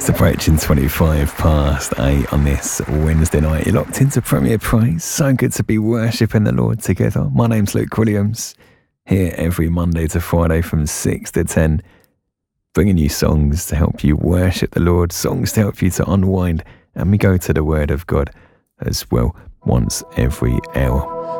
It's approaching 25 past 8 on this Wednesday night. You're locked into Premier Praise. So good to be worshipping the Lord together. My name's Luke Williams, here every Monday to Friday from 6 to 10, bringing you songs to help you worship the Lord, songs to help you to unwind, and we go to the Word of God as well once every hour.